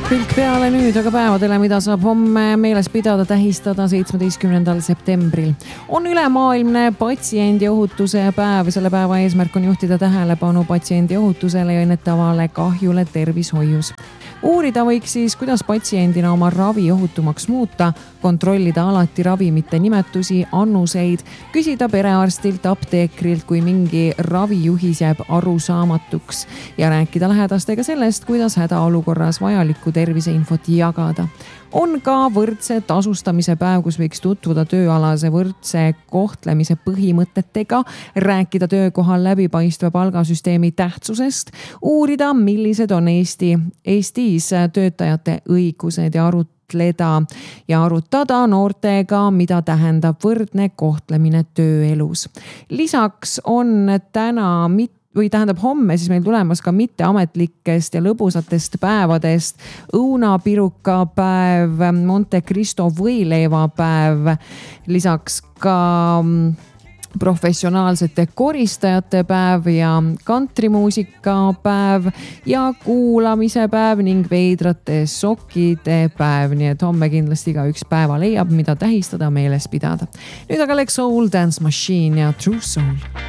Pilk peale nüüd aga päevadele, mida saab homme meeles pidada, tähistada 17. septembril. On ülemaailmne patsiendi ohutuse päev. Selle päeva eesmärk on juhtida tähelepanu patsiendi ohutusele ja ennetavale kahjule tervishoius. Uurida võiks siis, kuidas patsiendina oma ravi ohutumaks muuta, kontrollida alati ravimite nimetusi, annuseid, küsida perearstilt, apteekrilt, kui mingi ravijuhis jääb arusaamatuks ja rääkida lähedastega sellest, kuidas hädaolukorras vajalikku terviseinfot jagada. On ka võrdse tasustamise päev, kus võiks tutvuda tööalase võrdse kohtlemise põhimõtetega, rääkida töökohal läbipaistva palgasüsteemi tähtsusest, uurida, millised on Eestis töötajate õigused ja arutada noortega, mida tähendab võrdne kohtlemine tööelus. Lisaks on homme siis meil tulemas ka mitteametlikest ja lõbusatest päevadest õunapiruka päev, Monte Cristo võileiva päev, lisaks ka professionaalsete koristajate päev ja kantrimuusika päev ja kuulamise päev ning veidrate sokkide päev. Nii et homme kindlasti ka üks päeva leiab, mida tähistada, meeles pidada. Nüüd aga läks Soul Dance Machine ja True Soul.